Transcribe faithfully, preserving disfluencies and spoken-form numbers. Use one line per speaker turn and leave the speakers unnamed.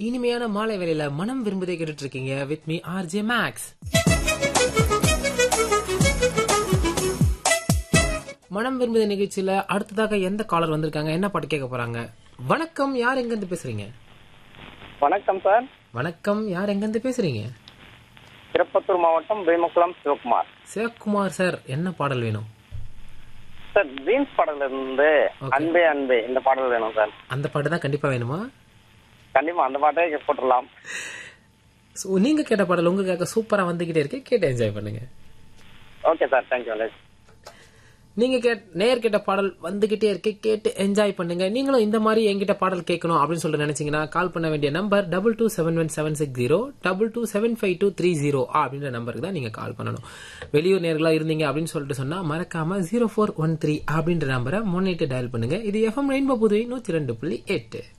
இனிமையான மாலை வேளையில மனம் விரும்புதை கேட்டுட்டு இருக்கீங்க வித் மீ ஆர்ஜே மேக்ஸ். மனம் விரும்புதை நிகழ்ச்சியில அடுத்ததாக எந்த காலர் வந்திருக்காங்க, என்ன பாட்டு கேட்க போறாங்க? வணக்கம், யார் எங்க இருந்து பேசுறீங்க?
வணக்கம் சார்.
வணக்கம், யார் எங்க இருந்து பேசுறீங்க?
திருப்பத்தூர் மாவட்டம் பீமக்குளம் சிவகுமார்.
சிவகுமார் சார், என்ன பாடல் வேணும்
சார்? ஜீன்ஸ் பாடல இருந்து அன்பே அன்பே இந்த பாடல் வேணும் சார்.
அந்த பாட்டு தான் கண்டிப்பா வேணுமா?
கண்டிப்பா அந்த பாட்டே போட்டுடலாம்.
நீங்க கேட்ட பாடல் உங்க கேட்க சூப்பரா வந்துகிட்டே இருக்கு, கேட்டு என்ஜாய் பண்ணுங்க.
Okay sir, thank you.
நீங்க நேர் கேட்ட பாடல் வந்துகிட்டே இருக்கு, கேட்டு என்ஜாய் பண்ணுங்க. நீங்களும் இந்த மாதிரி என்கிட்ட பாடல் கேட்கணும் அப்படின்னு சொல்லிட்டு நினைச்சீங்கன்னா கால் பண்ண வேண்டிய number double two seven one seven six zero double two seven five two three zero அப்படின்ற நம்பருக்கு தான் நீங்க கால் பண்ணணும். வெளியூர் நேர்களா இருந்தீங்க அப்படின்னு சொல்லிட்டு சொன்னா மறக்காம ஜீரோ ஃபோர் ஒன் த்ரீ அப்படின்ற நம்பரை முன்னிட்டு டயல் பண்ணுங்க. இது எஃப்எம் ரெயின்போ புதுவை நூத்தி ரெண்டு புள்ளி எட்டு.